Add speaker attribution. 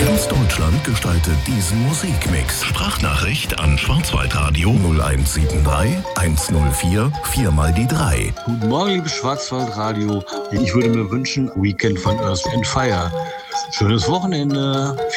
Speaker 1: Ganz Deutschland gestaltet diesen Musikmix. Sprachnachricht an Schwarzwaldradio 0173 104 4 mal die 3.
Speaker 2: Guten Morgen, liebes Schwarzwaldradio. Ich würde mir wünschen, Weekend von Earth and Fire. Schönes Wochenende.